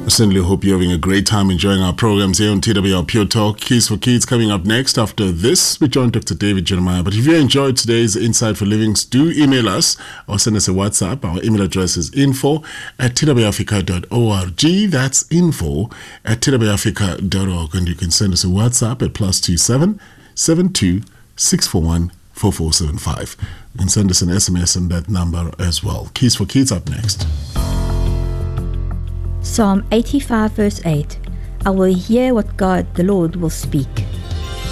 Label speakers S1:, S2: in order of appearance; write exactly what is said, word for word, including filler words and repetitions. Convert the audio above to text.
S1: Certainly hope you're having a great time enjoying our programs here on T W R Pure Talk. Keys for Kids coming up next after this with John Doctor David Jeremiah. But if you enjoyed today's Insight for Livings, do email us or send us a WhatsApp. Our email address is info at t w africa dot org. That's info at t w africa dot org. And you can send us a WhatsApp at plus two seven seven two six four one four four seven five. You can send us an S M S on that number as well. Keys for Kids up next.
S2: Psalm eighty-five verse eight. I will hear what God the Lord will speak.